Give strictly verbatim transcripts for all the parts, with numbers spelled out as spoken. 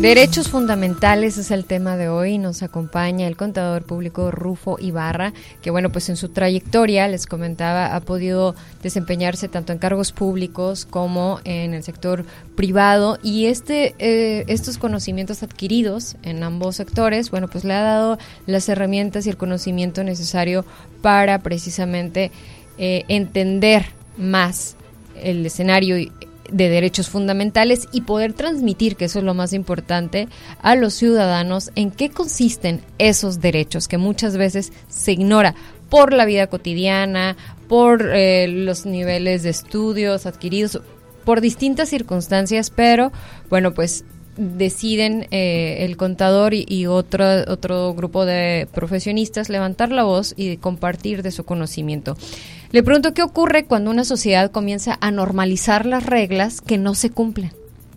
Derechos fundamentales es el tema de hoy. Nos acompaña el contador público Rufo Ibarra, que bueno, pues en su trayectoria, les comentaba, ha podido desempeñarse tanto en cargos públicos como en el sector privado, y este eh, estos conocimientos adquiridos en ambos sectores, bueno, pues le ha dado las herramientas y el conocimiento necesario para precisamente eh, entender más el escenario y de derechos fundamentales y poder transmitir, que eso es lo más importante, a los ciudadanos en qué consisten esos derechos que muchas veces se ignora por la vida cotidiana, por eh, los niveles de estudios adquiridos, por distintas circunstancias, pero bueno, pues deciden eh, el contador y, y otro, otro grupo de profesionistas levantar la voz y compartir de su conocimiento. Le pregunto, ¿qué ocurre cuando una sociedad comienza a normalizar las reglas que no se cumplen?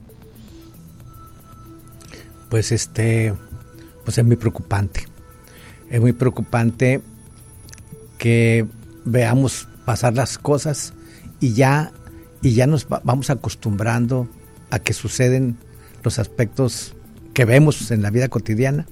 Pues este, pues es muy preocupante. Es muy preocupante que veamos pasar las cosas y ya, y ya nos va, vamos acostumbrando a que suceden los aspectos que vemos en la vida cotidiana.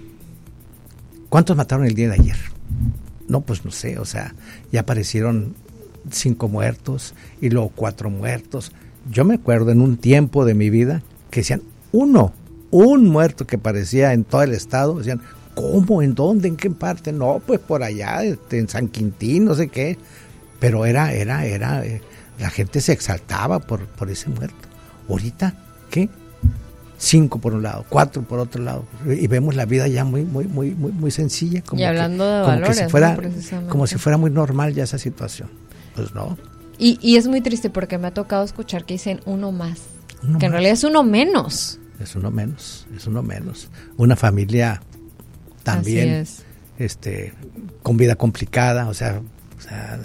¿Cuántos mataron el día de ayer? No, pues no sé, o sea, ya aparecieron cinco muertos y luego cuatro muertos. Yo me acuerdo en un tiempo de mi vida que decían uno, un muerto que parecía en todo el estado. Decían, ¿cómo? ¿En dónde? ¿En qué parte? No, pues por allá, este, en San Quintín, no sé qué. Pero era, era, era, eh, la gente se exaltaba por, por ese muerto. Ahorita, ¿qué? Cinco por un lado, cuatro por otro lado, y vemos la vida ya muy, muy, muy, muy, muy sencilla, como y hablando que, de como valores, que si fuera, ¿no? como si fuera muy normal ya esa situación. Pues no. Y, y es muy triste porque me ha tocado escuchar que dicen uno más, uno que más. En realidad es uno menos. Es uno menos, es uno menos. Una familia también, es. este, con vida complicada, o sea, o sea,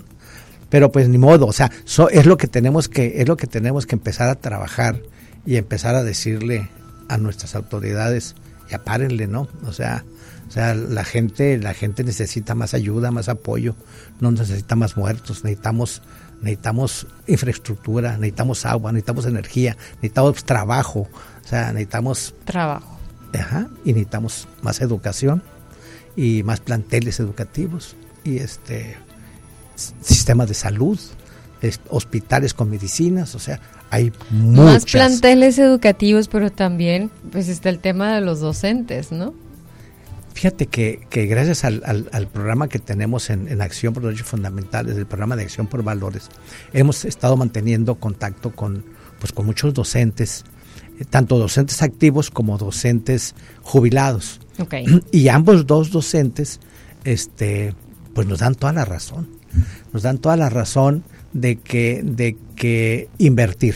pero pues ni modo, o sea, so, es lo que tenemos que, es lo que tenemos que empezar a trabajar. Y empezar a decirle a nuestras autoridades, ya párenle, ¿no? O sea, o sea, la gente, la gente necesita más ayuda, más apoyo, no necesita más muertos, necesitamos, necesitamos infraestructura, necesitamos agua, necesitamos energía, necesitamos trabajo, o sea, necesitamos trabajo. Ajá, y necesitamos más educación y más planteles educativos y este sistemas de salud, es, hospitales con medicinas, o sea, hay muchas. Más planteles educativos, pero también pues está el tema de los docentes, ¿no? Fíjate que, que gracias al, al, al programa que tenemos en, en Acción por Derechos Fundamentales, el programa de Acción por Valores, hemos estado manteniendo contacto con, pues, con muchos docentes, eh, tanto docentes activos como docentes jubilados. Okay. Y ambos dos docentes, este, pues nos dan toda la razón, nos dan toda la razón de que, de que invertir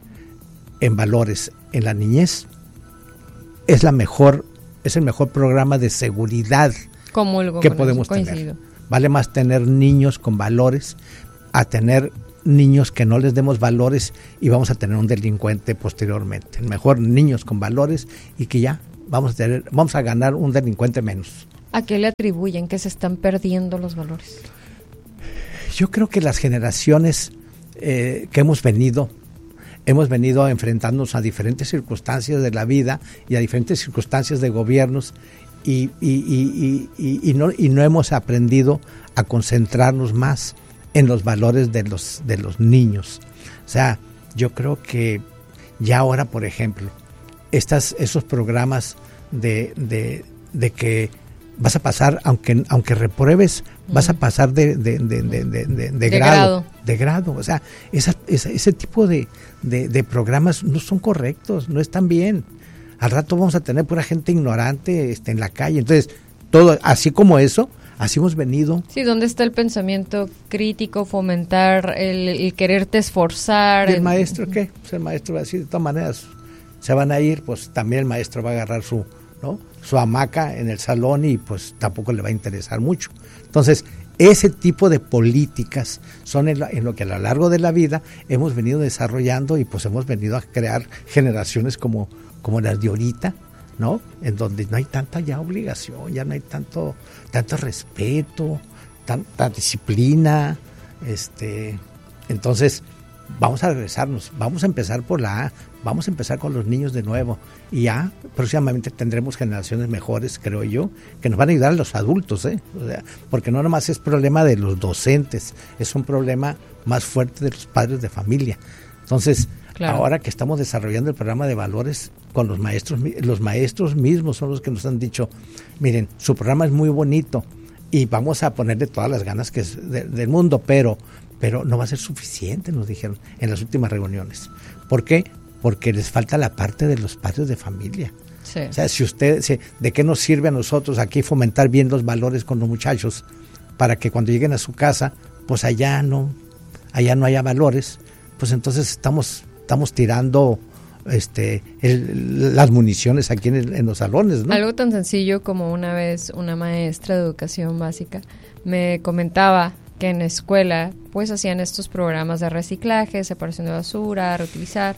en valores en la niñez es la mejor, es el mejor programa de seguridad Comulgo que con podemos eso, tener. coincido. Vale más tener niños con valores a tener niños que no les demos valores y vamos a tener un delincuente posteriormente. Mejor niños con valores y que ya vamos a tener, vamos a ganar un delincuente menos. ¿A qué le atribuyen que se están perdiendo los valores? Yo creo que las generaciones eh, que hemos venido, hemos venido enfrentándonos a diferentes circunstancias de la vida y a diferentes circunstancias de gobiernos y, y, y, y, y, no, y no hemos aprendido a concentrarnos más en los valores de los, de los niños. O sea, yo creo que ya ahora, por ejemplo, estas, esos programas de, de, de que vas a pasar, aunque aunque repruebes, vas a pasar de, de, de, de, de, de, de grado, grado, de grado. O sea, esa, esa, ese tipo de, de, de programas no son correctos, no están bien. Al rato vamos a tener pura gente ignorante este, en la calle. Entonces, todo, así como eso, así hemos venido. Sí, ¿dónde está el pensamiento crítico, fomentar el, el quererte esforzar? ¿Y el el maestro qué? Pues el maestro va a decir, de todas maneras, se van a ir, pues también el maestro va a agarrar su, ¿no?, su hamaca en el salón y pues tampoco le va a interesar mucho. Entonces, ese tipo de políticas son en, la, en lo que a lo largo de la vida hemos venido desarrollando y pues hemos venido a crear generaciones como, como las de ahorita, ¿no? En donde no hay tanta ya obligación, ya no hay tanto, tanto respeto, tanta disciplina, este, entonces vamos a regresarnos, vamos a empezar por la A, vamos a empezar con los niños de nuevo y ya próximamente tendremos generaciones mejores, creo yo, que nos van a ayudar a los adultos, ¿eh? O sea, porque no nomás es problema de los docentes, es un problema más fuerte de los padres de familia. Entonces, claro, ahora que estamos desarrollando el programa de valores con los maestros, los maestros mismos son los que nos han dicho, miren, su programa es muy bonito y vamos a ponerle todas las ganas que es de, del mundo, pero pero no va a ser suficiente, nos dijeron en las últimas reuniones. ¿Por qué? Porque les falta la parte de los padres de familia. Sí. O sea, si usted, si, ¿de qué nos sirve a nosotros aquí fomentar bien los valores con los muchachos para que cuando lleguen a su casa, pues allá no, allá no haya valores? Pues entonces estamos, estamos tirando este el, las municiones aquí en, el, en los salones, ¿no? Algo tan sencillo como una vez una maestra de educación básica me comentaba que en la escuela pues hacían estos programas de reciclaje, separación de basura, reutilizar,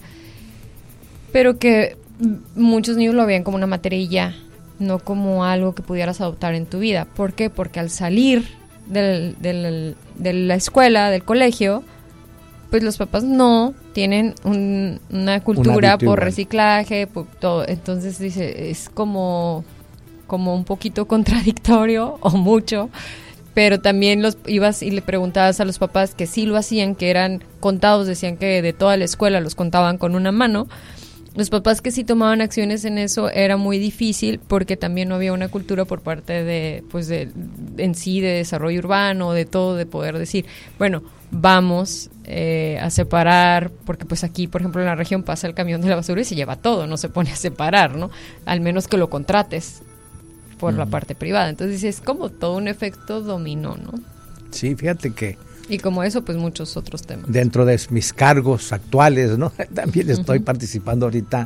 pero que muchos niños lo veían como una materia y ya, no como algo que pudieras adoptar en tu vida. ¿Por qué? Porque al salir del, del, de la escuela, del colegio, pues los papás no tienen un, una cultura por reciclaje, por todo. Entonces dice, es como, como un poquito contradictorio o mucho. Pero también los ibas y le preguntabas a los papás que sí lo hacían, que eran contados, decían que de toda la escuela los contaban con una mano. Los papás que sí tomaban acciones en eso era muy difícil porque también no había una cultura por parte de, pues de, en sí, de desarrollo urbano, de todo, de poder decir, bueno, vamos eh, a separar, porque pues aquí, por ejemplo, en la región pasa el camión de la basura y se lleva todo, no se pone a separar, ¿no? Al menos que lo contrates por mm. la parte privada. Entonces es como todo un efecto dominó, ¿no? Sí, fíjate que... Y como eso, pues muchos otros temas. Dentro de mis cargos actuales, ¿no? También estoy uh-huh. participando ahorita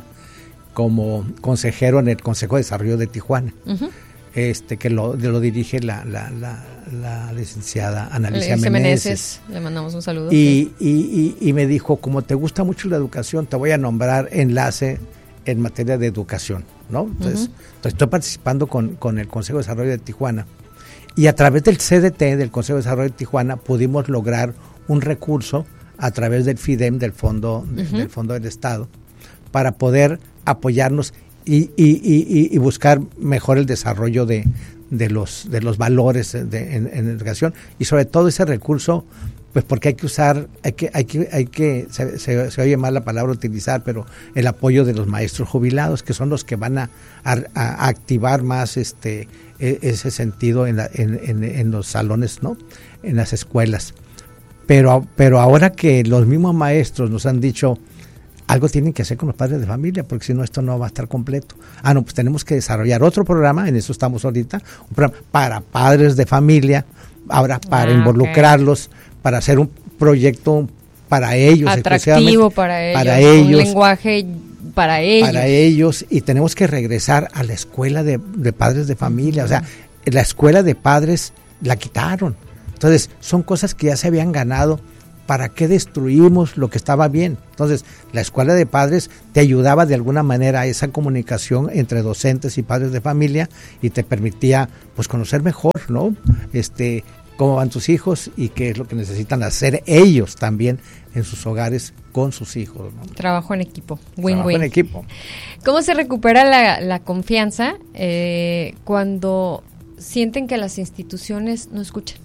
como consejero en el Consejo de Desarrollo de Tijuana, uh-huh. este que lo, lo dirige la, la, la, la licenciada Analicia Meneses. Le mandamos un saludo. Y, y, y, y me dijo, como te gusta mucho la educación, te voy a nombrar enlace en materia de educación, ¿no? Entonces, uh-huh. entonces estoy participando con, con el Consejo de Desarrollo de Tijuana. Y a través del C D T, del Consejo de Desarrollo de Tijuana, pudimos lograr un recurso a través del FIDEM, del Fondo, uh-huh. del Fondo del Estado, para poder apoyarnos y, y, y, y buscar mejor el desarrollo de, de, los, de los valores de, en, en educación. Y sobre todo ese recurso, pues porque hay que usar, hay que, hay que, hay que se, se, se oye mal la palabra utilizar, pero el apoyo de los maestros jubilados, que son los que van a, a, a activar más este ese sentido en, la, en, en, en los salones, ¿no? En las escuelas. Pero, pero ahora que los mismos maestros nos han dicho, algo tienen que hacer con los padres de familia, porque si no esto no va a estar completo. Ah, no, pues tenemos que desarrollar otro programa, en eso estamos ahorita, un programa para padres de familia, ahora para ah, involucrarlos, okay. para hacer un proyecto para ellos. Atractivo para ellos, para ellos, un lenguaje para ellos. Para ellos, y tenemos que regresar a la escuela de, de padres de familia, o sea, la escuela de padres la quitaron. Entonces, son cosas que ya se habían ganado. ¿Para qué destruimos lo que estaba bien? Entonces, la escuela de padres te ayudaba de alguna manera a esa comunicación entre docentes y padres de familia y te permitía, pues, conocer mejor, ¿no? Este, cómo van tus hijos y qué es lo que necesitan hacer ellos también en sus hogares con sus hijos, ¿no? Trabajo en equipo, win-win. Trabajo en equipo. ¿Cómo se recupera la, la confianza eh, cuando sienten que las instituciones no escuchan?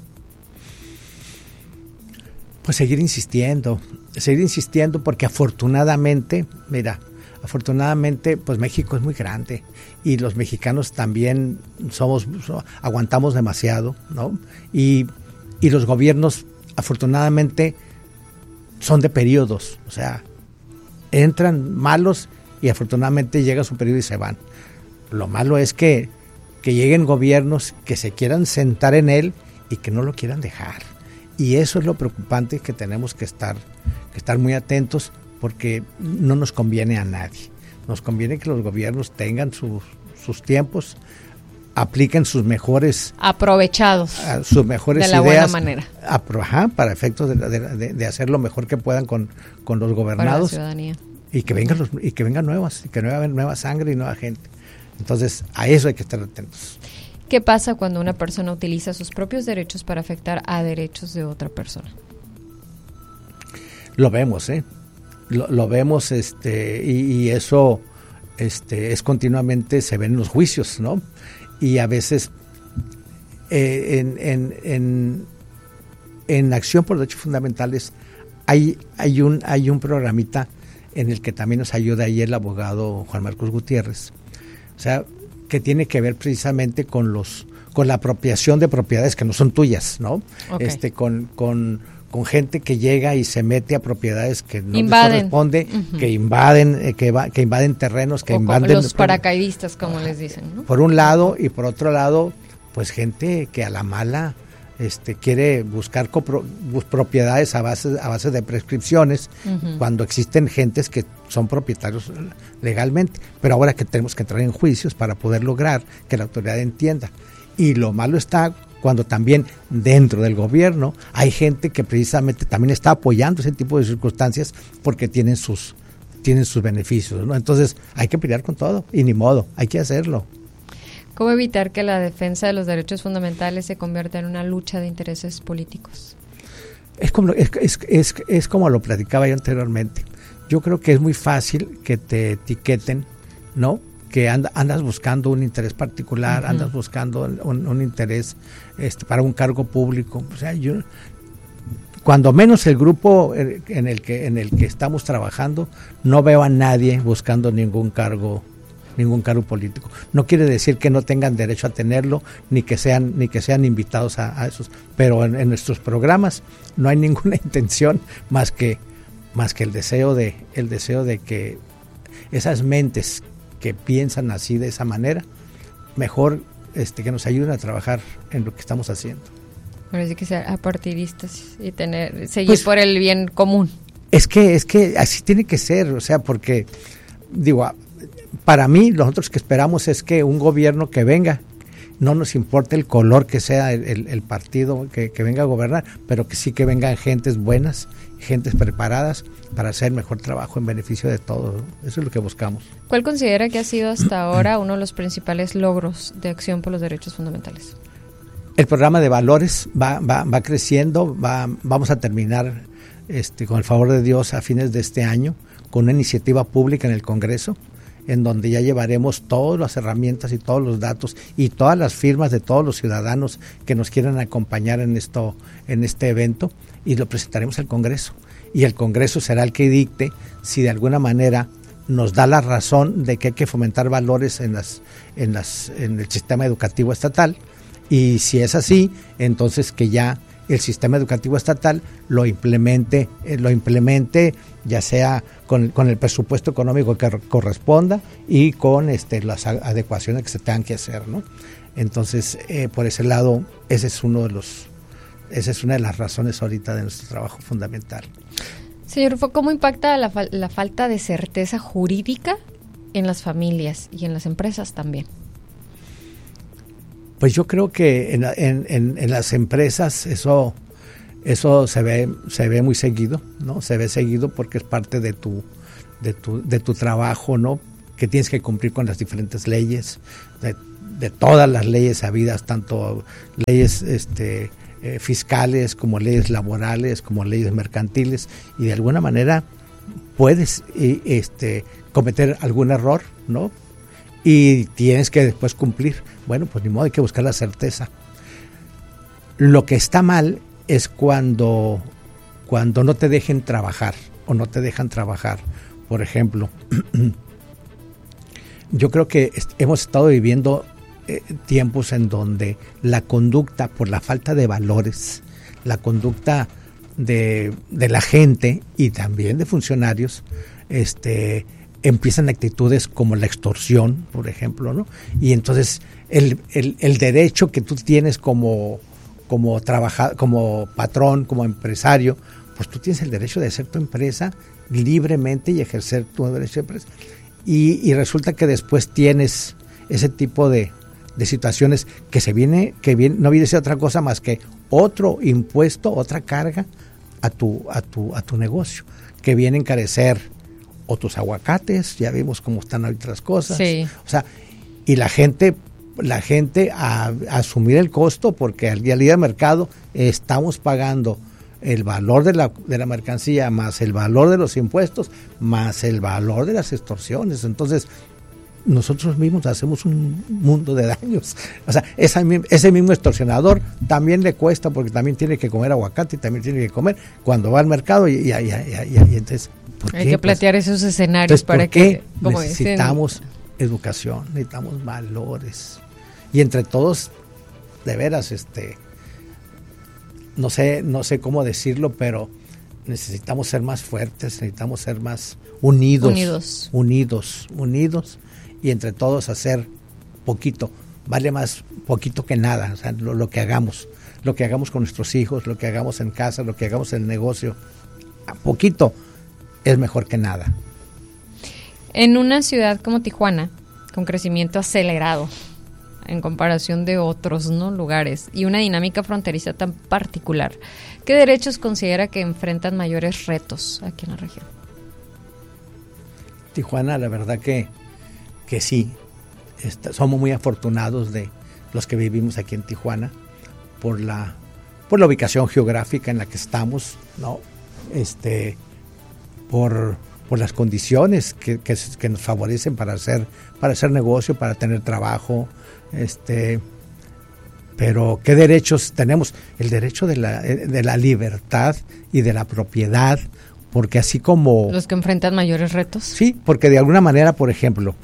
Pues seguir insistiendo, seguir insistiendo porque afortunadamente, mira, afortunadamente pues México es muy grande y los mexicanos también somos, aguantamos demasiado, ¿no? Y, y los gobiernos afortunadamente son de periodos, o sea, entran malos y afortunadamente llega su periodo y se van. Lo malo es que, que lleguen gobiernos que se quieran sentar en él y que no lo quieran dejar. Y eso es lo preocupante, que tenemos que estar, que estar muy atentos porque no nos conviene a nadie. Nos conviene que los gobiernos tengan sus, sus tiempos, apliquen sus mejores... Aprovechados. Uh, sus mejores ideas. De la ideas, buena manera. A, ajá, para efectos de, de, de, de hacer lo mejor que puedan con, con los gobernados. Para la ciudadanía. Y que vengan, los, y que vengan nuevas, y que nueva, nueva sangre y nueva gente. Entonces, a eso hay que estar atentos. ¿Qué pasa cuando una persona utiliza sus propios derechos para afectar a derechos de otra persona? Lo vemos, ¿eh? Lo, lo vemos, este, y, y eso este, es continuamente, se ven en los juicios, ¿no? Y a veces eh, en, en, en, en Acción por Derechos Fundamentales hay, hay, un, hay un programita en el que también nos ayuda ahí el abogado Juan Marcos Gutiérrez, o sea, que tiene que ver precisamente con los con la apropiación de propiedades que no son tuyas, ¿no? Okay. Este, con, con, con gente que llega y se mete a propiedades que no invaden. les corresponde, uh-huh. que invaden, eh, que, va, que invaden terrenos, que o invaden los paracaidistas, como les dicen, ¿no? Por un lado, y por otro lado, pues gente que a la mala este, quiere buscar copro, bus, propiedades a base, a base de prescripciones, uh-huh. cuando existen gentes que son propietarios legalmente. Pero ahora que tenemos que entrar en juicios para poder lograr que la autoridad entienda. Y lo malo está cuando también dentro del gobierno hay gente que precisamente también está apoyando ese tipo de circunstancias porque tienen sus tienen sus beneficios, ¿no? Entonces hay que pelear con todo y ni modo, hay que hacerlo. ¿Cómo evitar que la defensa de los derechos fundamentales se convierta en una lucha de intereses políticos? Es como, es, es, es, es como lo platicaba yo anteriormente. Yo creo que es muy fácil que te etiqueten, ¿no? Que and, andas buscando un interés particular, uh-huh. andas buscando un, un interés este, para un cargo público. O sea, yo, cuando menos el grupo en el que en el que estamos trabajando, no veo a nadie buscando ningún cargo, ningún cargo político. No quiere decir que no tengan derecho a tenerlo, ni que sean ni que sean invitados a, a esos. Pero en, en nuestros programas no hay ninguna intención más que más que el deseo de el deseo de que esas mentes que piensan así de esa manera, mejor este, que nos ayuden a trabajar en lo que estamos haciendo. Ahora sí que ser apartidistas y tener seguir pues, por el bien común. Es que es que así tiene que ser, o sea, porque digo, para mí nosotros que esperamos es que un gobierno que venga, no nos importa el color que sea el, el, el partido que, que venga a gobernar, pero que sí que vengan gentes buenas, gentes preparadas para hacer mejor trabajo en beneficio de todos, ¿no? Eso es lo que buscamos. ¿Cuál considera que ha sido hasta ahora uno de los principales logros de Acción por los Derechos Fundamentales? El programa de valores va, va, va creciendo, va, vamos a terminar este, con el favor de Dios a fines de este año con una iniciativa pública en el Congreso, en donde ya llevaremos todas las herramientas y todos los datos y todas las firmas de todos los ciudadanos que nos quieran acompañar en esto, en este evento, y lo presentaremos al Congreso. Y el Congreso será el que dicte si de alguna manera nos da la razón de que hay que fomentar valores en las, en las, en el sistema educativo estatal, y si es así, entonces que ya el sistema educativo estatal lo implemente, eh, lo implemente ya sea con, con el presupuesto económico que corresponda y con este, las adecuaciones que se tengan que hacer, ¿no? Entonces, eh, por ese lado, ese es uno de los, esa es una de las razones ahorita de nuestro trabajo fundamental. Señor Rufo, ¿cómo impacta la, fa- la falta de certeza jurídica en las familias y en las empresas también? Pues yo creo que en, en, en, en las empresas eso eso se ve se ve muy seguido, ¿no? Se ve seguido porque es parte de tu de tu de tu trabajo, ¿no? Que tienes que cumplir con las diferentes leyes, de, de todas las leyes habidas, tanto leyes este eh, fiscales como leyes laborales, como leyes mercantiles, y de alguna manera puedes y, este cometer algún error, ¿no? Y tienes que después cumplir. Bueno, pues ni modo, hay que buscar la certeza. Lo que está mal es cuando, cuando no te dejen trabajar o no te dejan trabajar. Por ejemplo, yo creo que est- hemos estado viviendo eh, tiempos en donde la conducta, por la falta de valores, la conducta de, de la gente y también de funcionarios, este empiezan actitudes como la extorsión, por ejemplo, ¿no? Y entonces el, el, el derecho que tú tienes como, como, trabaja, como patrón, como empresario, pues tú tienes el derecho de hacer tu empresa libremente y ejercer tu derecho de empresa. Y, y resulta que después tienes ese tipo de, de situaciones que se viene, que viene, no viene a ser otra cosa más que otro impuesto, otra carga a tu, a tu, a tu negocio, que viene a encarecer o tus aguacates, ya vimos cómo están ahorita las cosas, sí. O sea, y la gente, la gente a, a asumir el costo, porque al día al día del mercado estamos pagando el valor de la, de la mercancía, más el valor de los impuestos, más el valor de las extorsiones. Entonces, nosotros mismos hacemos un mundo de daños. O sea, esa, ese mismo extorsionador también le cuesta, porque también tiene que comer aguacate y también tiene que comer cuando va al mercado y, y, y, y, y, y entonces... ¿por Hay qué? que plantear Pues, esos escenarios entonces, para ¿por qué que... Como necesitamos dicen, educación, necesitamos valores? Y entre todos, de veras, este... no sé, no sé cómo decirlo, pero necesitamos ser más fuertes, necesitamos ser más unidos, Unidos. unidos, unidos, y entre todos hacer poquito, vale más poquito que nada, o sea, lo, lo que hagamos, lo que hagamos con nuestros hijos, lo que hagamos en casa, lo que hagamos en el negocio, a poquito es mejor que nada. En una ciudad como Tijuana, con crecimiento acelerado en comparación de otros, ¿no?, lugares, y una dinámica fronteriza tan particular, ¿qué derechos considera que enfrentan mayores retos aquí en la región? Tijuana, la verdad que, que sí, está, somos muy afortunados de los que vivimos aquí en Tijuana por la, por la ubicación geográfica en la que estamos, ¿no? Este, por, por las condiciones que, que, que nos favorecen para hacer, para hacer negocio, para tener trabajo, este, pero ¿qué derechos tenemos? El derecho de la, de la libertad y de la propiedad, porque así como... ¿Los que enfrentan mayores retos? Sí, porque de alguna manera, por ejemplo,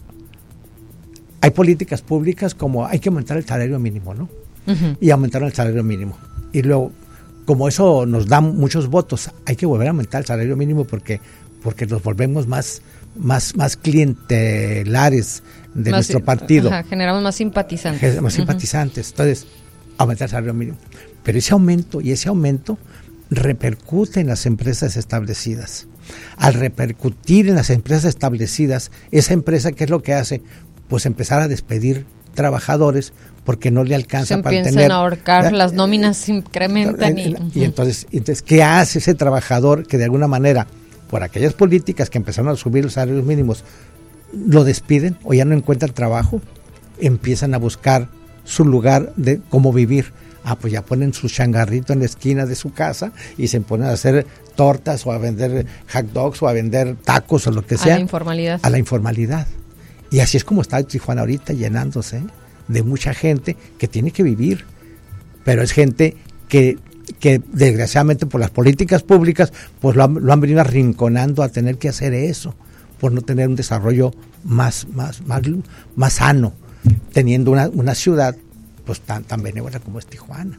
hay políticas públicas como hay que aumentar el salario mínimo, ¿no? Uh-huh. Y aumentaron el salario mínimo. Y luego, como eso nos da muchos votos, hay que volver a aumentar el salario mínimo porque, porque nos volvemos más, más, más clientelares de más, nuestro partido. Ajá, generamos más simpatizantes. Más simpatizantes. Uh-huh. Entonces, aumentar el salario mínimo. Pero ese aumento, y ese aumento repercute en las empresas establecidas. Al repercutir en las empresas establecidas, esa empresa, ¿qué es lo que hace? Pues empezar a despedir trabajadores porque no le alcanza se para tener... Se empiezan a ahorcar, ¿verdad? Las nóminas se incrementan. Y, y entonces, entonces, ¿qué hace ese trabajador que de alguna manera, por aquellas políticas que empezaron a subir los salarios mínimos, lo despiden o ya no encuentran trabajo? Empiezan a buscar su lugar de cómo vivir. Ah, pues ya ponen su changarrito en la esquina de su casa y se ponen a hacer tortas o a vender hot dogs o a vender tacos o lo que sea. A la informalidad. A la informalidad. Y así es como está Tijuana ahorita, llenándose de mucha gente que tiene que vivir. Pero es gente que, que desgraciadamente por las políticas públicas pues lo han, lo han venido arrinconando a tener que hacer eso, por no tener un desarrollo más, más, más, más sano, teniendo una, una ciudad pues tan, tan benévola como es Tijuana.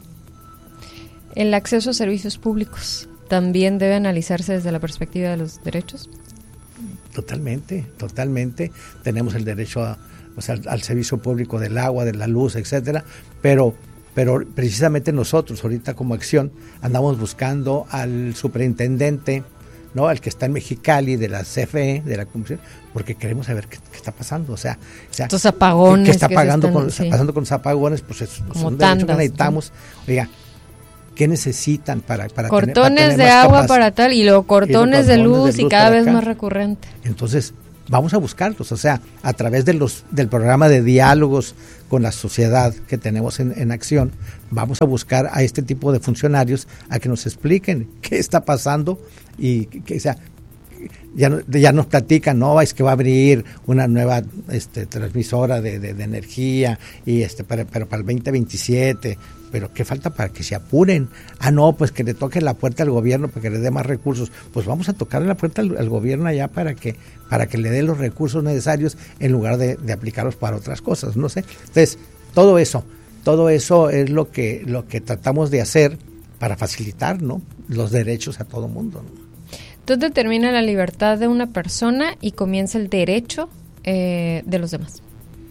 ¿El acceso a servicios públicos también debe analizarse desde la perspectiva de los derechos? Totalmente, totalmente. Tenemos el derecho a, o sea, al servicio público del agua, de la luz, etcétera, pero, pero precisamente nosotros ahorita como Acción andamos buscando al superintendente, ¿no?, al que está en Mexicali, de la C F E, de la Comisión, porque queremos saber qué, qué está pasando, o sea, o sea estos apagones qué está que pagando están, con, sí. pasando con los apagones, pues es, como un tandas, derecho que necesitamos, ¿no? Oiga, ¿qué necesitan para, para cortones tener, para tener de más agua capacidad? para tal y luego cortones, y luego cortones de luz, de luz y cada vez acá. Más recurrente. Entonces vamos a buscarlos, o sea, a través de los del programa de diálogos con la sociedad que tenemos en, en Acción, vamos a buscar a este tipo de funcionarios a que nos expliquen qué está pasando y que, o sea, ya, ya nos platican, no, es que va a abrir una nueva este, transmisora de, de, de energía y este para, pero para el veinte veintisiete, pero ¿qué falta para que se apuren? Ah, no, pues que le toquen la puerta al gobierno para que le dé más recursos. Pues vamos a tocarle la puerta al, al gobierno allá para que para que le dé los recursos necesarios en lugar de, de aplicarlos para otras cosas, no sé. Entonces, todo eso, todo eso es lo que lo que tratamos de hacer para facilitar, ¿no?, los derechos a todo mundo, ¿no? ¿Dónde termina la libertad de una persona y comienza el derecho eh, de los demás?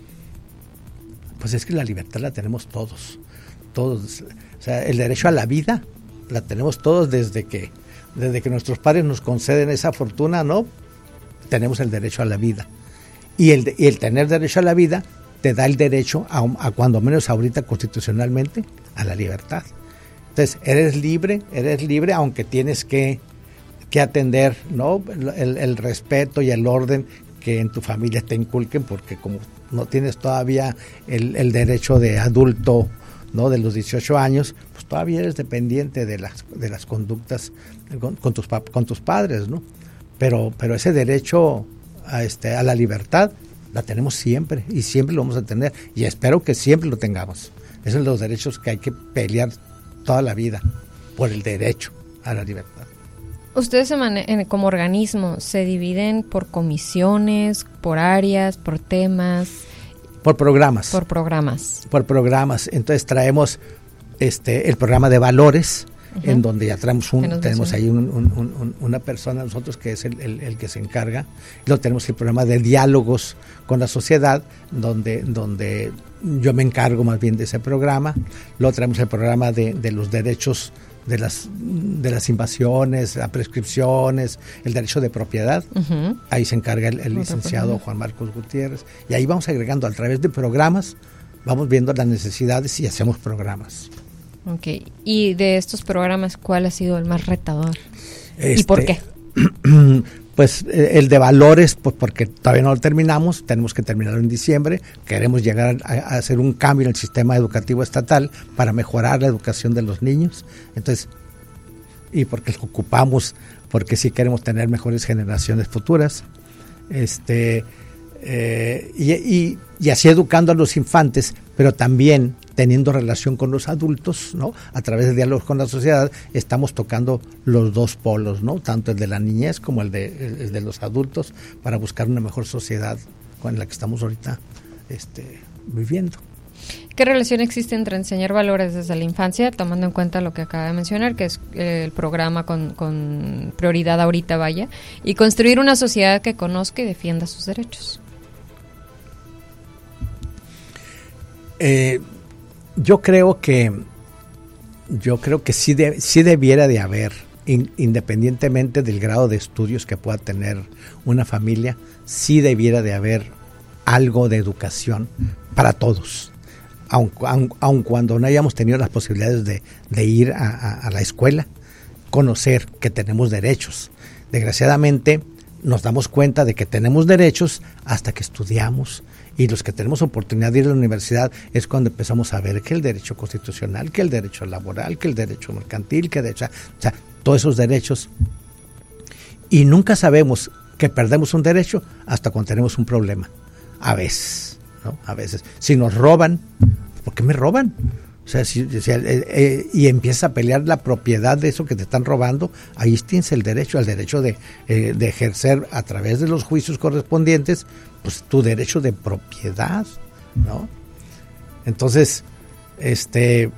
Pues es que la libertad la tenemos todos, todos. O sea, el derecho a la vida la tenemos todos desde que, desde que nuestros padres nos conceden esa fortuna, ¿no? Tenemos el derecho a la vida. Y el, y el tener derecho a la vida te da el derecho, a, a cuando menos ahorita constitucionalmente, a la libertad. Entonces, eres libre, eres libre, aunque tienes que... que atender, ¿no?, el, el respeto y el orden que en tu familia te inculquen, porque como no tienes todavía el, el derecho de adulto ¿no? De los dieciocho años, pues todavía eres dependiente de las de las conductas con, con tus con tus padres, ¿no? Pero pero ese derecho a este a la libertad la tenemos siempre y siempre lo vamos a tener y espero que siempre lo tengamos. Esos son los derechos que hay que pelear toda la vida, por el derecho a la libertad. ¿Ustedes se mane- como organismo se dividen por comisiones, por áreas, por temas? Por programas. Por programas. Por programas. Entonces traemos este el programa de valores, uh-huh. en donde ya traemos un, tenemos ahí un, un, un, una persona nosotros que es el, el, el que se encarga. Luego tenemos el programa de diálogos con la sociedad, donde, donde yo me encargo más bien de ese programa. Luego traemos el programa de, de los derechos de las de las invasiones, las prescripciones, el derecho de propiedad. Uh-huh. Ahí se encarga el, el licenciado Juan Marcos Gutiérrez. Y ahí vamos agregando a través de programas, vamos viendo las necesidades y hacemos programas. Ok. Y de estos programas, ¿cuál ha sido el más retador? Este, ¿Y por qué? Pues el de valores, pues porque todavía no lo terminamos, tenemos que terminarlo en diciembre, queremos llegar a, a hacer un cambio en el sistema educativo estatal para mejorar la educación de los niños, entonces, y porque lo ocupamos, porque sí queremos tener mejores generaciones futuras, este, eh, y, y, y así educando a los infantes, pero también teniendo relación con los adultos, ¿no? A través de diálogos con la sociedad, estamos tocando los dos polos, ¿no? Tanto el de la niñez como el de, el, el de los adultos, para buscar una mejor sociedad con la que estamos ahorita este, viviendo. ¿Qué relación existe entre enseñar valores desde la infancia, tomando en cuenta lo que acaba de mencionar, que es eh, el programa con, con prioridad ahorita, vaya, y construir una sociedad que conozca y defienda sus derechos? Eh, yo creo que yo creo que sí, de, sí debiera de haber, in, independientemente del grado de estudios que pueda tener una familia, sí debiera de haber algo de educación para todos, aun, aun, aun cuando no hayamos tenido las posibilidades de, de ir a, a, a la escuela, conocer que tenemos derechos. Desgraciadamente nos damos cuenta de que tenemos derechos hasta que estudiamos. Y los que tenemos oportunidad de ir a la universidad es cuando empezamos a ver que el derecho constitucional, que el derecho laboral, que el derecho mercantil, que el derecho, o sea, todos esos derechos. Y nunca sabemos que perdemos un derecho hasta cuando tenemos un problema. A veces, ¿no? A veces. Si nos roban, ¿por qué me roban? O sea, si, si, eh, eh, y empiezas a pelear la propiedad de eso que te están robando, ahí tienes el derecho, el derecho de, eh, de ejercer a través de los juicios correspondientes, pues tu derecho de propiedad, ¿no? Entonces, este,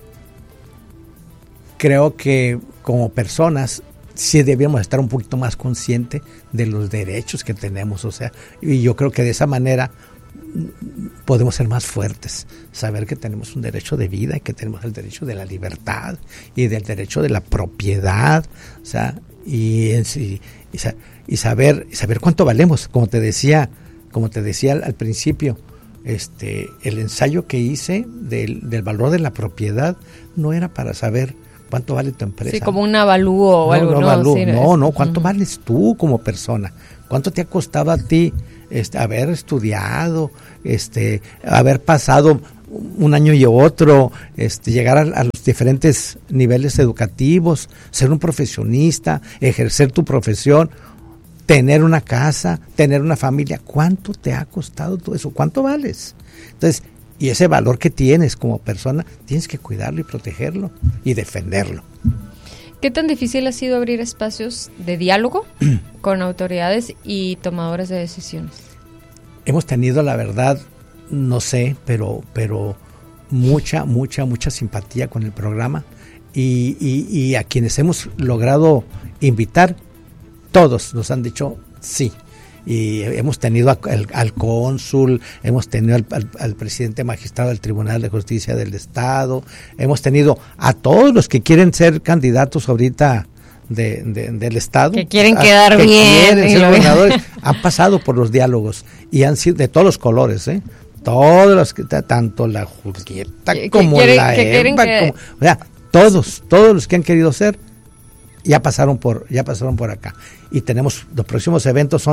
creo que como personas sí debíamos estar un poquito más conscientes de los derechos que tenemos, o sea, y yo creo que de esa manera podemos ser más fuertes, saber que tenemos un derecho de vida y que tenemos el derecho de la libertad y del derecho de la propiedad, o sea, y, y, y, y saber y saber cuánto valemos, como te decía, como te decía al, al principio, este, el ensayo que hice del, del valor de la propiedad no era para saber cuánto vale tu empresa. Sí, como un avalúo o no, algo, no, ¿no? Avalúo, Sí, no, es, no, cuánto uh-huh. vales tú como persona, cuánto te ha costado a ti este, haber estudiado, este, haber pasado un año y otro, este, llegar a, a los diferentes niveles educativos, ser un profesionista, ejercer tu profesión, tener una casa, tener una familia. ¿Cuánto te ha costado todo eso? ¿Cuánto vales? Entonces, y ese valor que tienes como persona, tienes que cuidarlo y protegerlo y defenderlo. ¿Qué tan difícil ha sido abrir espacios de diálogo con autoridades y tomadores de decisiones? Hemos tenido, la verdad, no sé, pero, pero mucha, mucha, mucha simpatía con el programa y, y, y a quienes hemos logrado invitar, todos nos han dicho sí. Y hemos tenido al, al cónsul, hemos tenido al, al, al presidente magistrado del Tribunal de Justicia del Estado, hemos tenido a todos los que quieren ser candidatos ahorita de, de, del Estado. Que quieren a, quedar que bien. Quieren ser gobernadores, han pasado por los diálogos y han sido de todos los colores, ¿eh? Todos los que, tanto la Julieta como quieren, la Emma, que... como, o sea, todos, todos los que han querido ser, ya pasaron por, ya pasaron por acá. Y tenemos, los próximos eventos son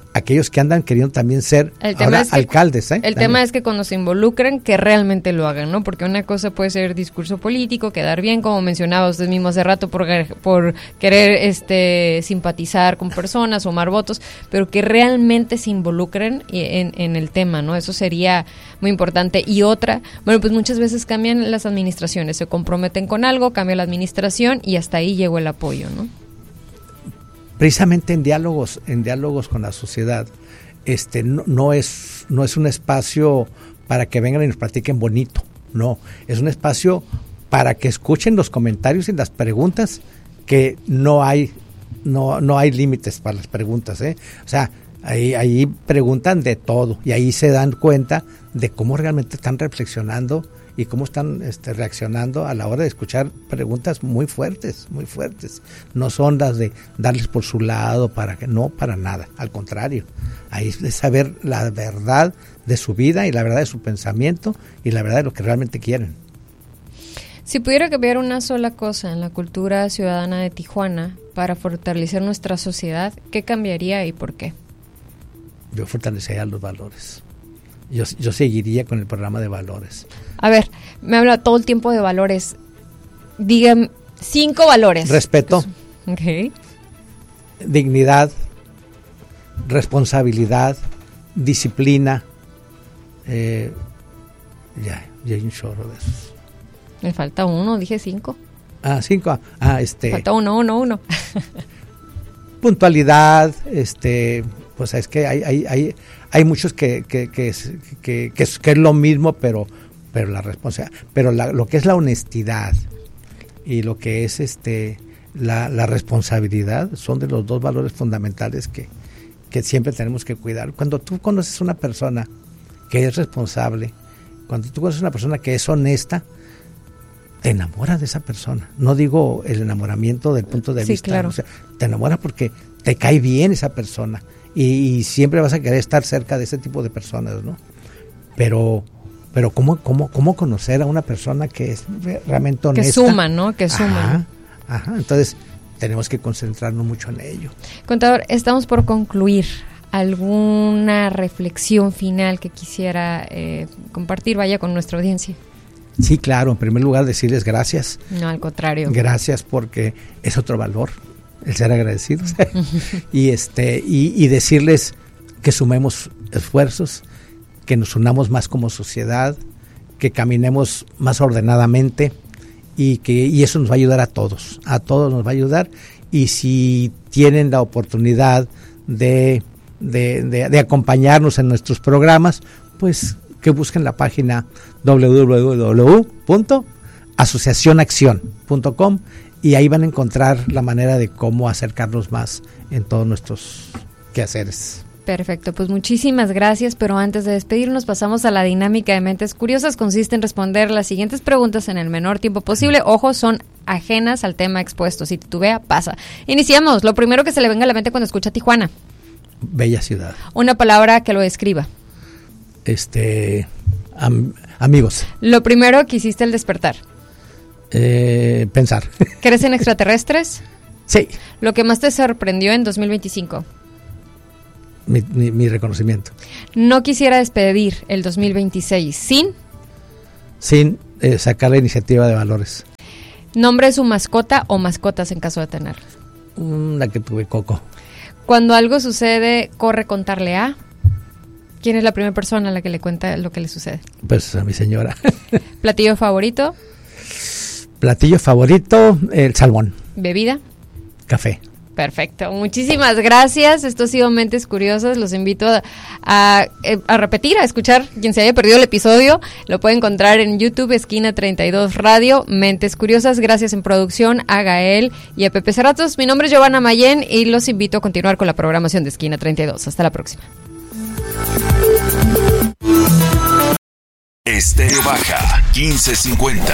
aquellos que andan queriendo también ser ahora es que, alcaldes. ¿eh? El también. tema es que cuando se involucran, que realmente lo hagan, ¿no? Porque una cosa puede ser discurso político, quedar bien, como mencionaba usted mismo hace rato, por, por querer este simpatizar con personas, sumar votos, pero que realmente se involucren en, en el tema, ¿no? Eso sería muy importante. Y otra, bueno, pues muchas veces cambian las administraciones, se comprometen con algo, cambia la administración y hasta ahí llegó el apoyo, ¿no? Precisamente en diálogos, en diálogos con la sociedad, este no, no es no es un espacio para que vengan y nos platiquen bonito, no, es un espacio para que escuchen los comentarios y las preguntas, que no hay no no hay límites para las preguntas, ¿eh? O sea, ahí ahí preguntan de todo y ahí se dan cuenta de cómo realmente están reflexionando y cómo están este, reaccionando a la hora de escuchar preguntas muy fuertes, muy fuertes. No son las de darles por su lado, para que no, para nada, al contrario. Ahí es saber la verdad de su vida y la verdad de su pensamiento y la verdad de lo que realmente quieren. Si pudiera cambiar una sola cosa en la cultura ciudadana de Tijuana para fortalecer nuestra sociedad, ¿qué cambiaría y por qué? Yo fortalecería los valores. Yo, yo seguiría con el programa de valores. A ver, me habla todo el tiempo de valores. Dígame, cinco valores. Respeto. Okay. Dignidad. Responsabilidad. Disciplina. Eh, ya, ya hay un chorro de esos. Me falta uno, dije cinco. Ah, cinco. Ah, este. Falta uno, uno, uno. Puntualidad, este, pues es que hay, hay, hay, hay muchos que, que, que, que, que, es, que es lo mismo, pero, pero la responsabilidad, pero la, lo que es la honestidad y lo que es este la, la responsabilidad son de los dos valores fundamentales que, que siempre tenemos que cuidar. Cuando tú conoces a una persona que es responsable, cuando tú conoces a una persona que es honesta, te enamoras de esa persona. No digo el enamoramiento del punto de sí, vista, claro. O sea, te enamoras porque te cae bien esa persona y, y siempre vas a querer estar cerca de ese tipo de personas, ¿no? Pero, pero ¿cómo, cómo, cómo conocer a una persona que es realmente honesta? Que suma, ¿no? Que suma. Ajá, ajá. Entonces tenemos que concentrarnos mucho en ello. Contador, estamos por concluir. ¿Alguna reflexión final que quisiera eh, compartir, vaya, con nuestra audiencia? Sí, claro. En primer lugar, decirles gracias. No, al contrario. Gracias, porque es otro valor, el ser agradecidos. y este y, y decirles que sumemos esfuerzos, que nos unamos más como sociedad, que caminemos más ordenadamente y que y eso nos va a ayudar a todos. A todos nos va a ayudar. Y si tienen la oportunidad de, de, de, de acompañarnos en nuestros programas, pues que busquen la página doble u doble u doble u punto asociación acción punto com y ahí van a encontrar la manera de cómo acercarnos más en todos nuestros quehaceres. Perfecto, pues muchísimas gracias, pero antes de despedirnos pasamos a la dinámica de Mentes Curiosas. Consiste en responder las siguientes preguntas en el menor tiempo posible. Ojo, son ajenas al tema expuesto. Si titubea, pasa. Iniciamos. Lo primero que se le venga a la mente cuando escucha Tijuana. Bella ciudad. Una palabra que lo describa. Este, am, amigos. Lo primero que hiciste al despertar. Eh, pensar. ¿Crees en extraterrestres? Sí. Lo que más te sorprendió en dos mil veinticinco. Mi, mi, mi reconocimiento. No quisiera despedir el dos mil veintiséis sin... Sin eh, sacar la iniciativa de valores. ¿Nombre de su mascota o mascotas en caso de tener? Mm, la que tuve, Coco. Cuando algo sucede, corre contarle a... ¿Quién es la primera persona a la que le cuenta lo que le sucede? Pues a mi señora. ¿Platillo favorito? Platillo favorito, el salmón. ¿Bebida? Café. Perfecto, muchísimas gracias. Esto ha sido Mentes Curiosas. Los invito a, a, a repetir, a escuchar. Quien se haya perdido el episodio, lo puede encontrar en YouTube, Esquina treinta y dos Radio, Mentes Curiosas. Gracias en producción a Gael y a Pepe Cerratos. Mi nombre es Giovanna Mayén y los invito a continuar con la programación de Esquina treinta y dos. Hasta la próxima. Estéreo Baja quince cincuenta.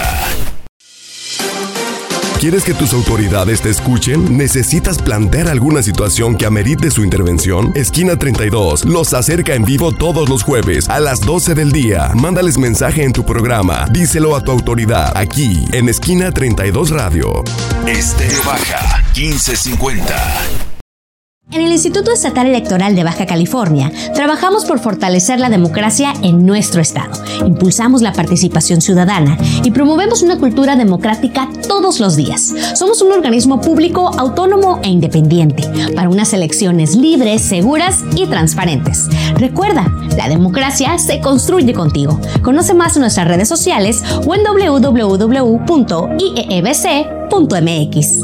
¿Quieres que tus autoridades te escuchen? ¿Necesitas plantear alguna situación que amerite su intervención? Esquina treinta y dos los acerca en vivo todos los jueves a las doce del día. Mándales mensaje en tu programa. Díselo a tu autoridad aquí en Esquina treinta y dos Radio. Estéreo Baja quince cincuenta. En el Instituto Estatal Electoral de Baja California, trabajamos por fortalecer la democracia en nuestro estado. Impulsamos la participación ciudadana y promovemos una cultura democrática todos los días. Somos un organismo público, autónomo e independiente para unas elecciones libres, seguras y transparentes. Recuerda, la democracia se construye contigo. Conoce más en nuestras redes sociales o en doble u doble u doble u punto i e e b c punto m x.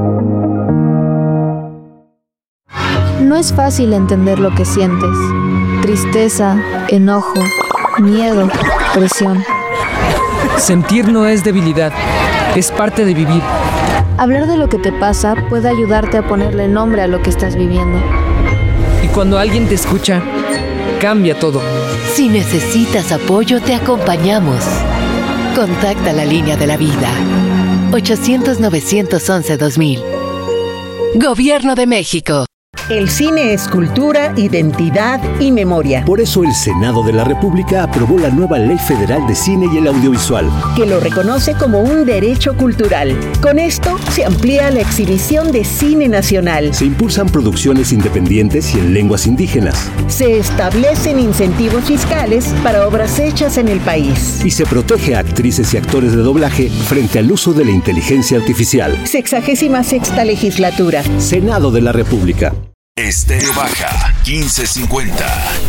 No es fácil entender lo que sientes. Tristeza, enojo, miedo, presión. Sentir no es debilidad, es parte de vivir. Hablar de lo que te pasa puede ayudarte a ponerle nombre a lo que estás viviendo. Y cuando alguien te escucha, cambia todo. Si necesitas apoyo, te acompañamos. Contacta la línea de la vida. ochocientos, novecientos once, dos mil. Gobierno de México. El cine es cultura, identidad y memoria. Por eso el Senado de la República aprobó la nueva Ley Federal de Cine y el Audiovisual, que lo reconoce como un derecho cultural. Con esto se amplía la exhibición de cine nacional. Se impulsan producciones independientes y en lenguas indígenas. Se establecen incentivos fiscales para obras hechas en el país. Y se protege a actrices y actores de doblaje frente al uso de la inteligencia artificial. Sexagésima sexta legislatura. Senado de la República. Estéreo Baja, quince cincuenta.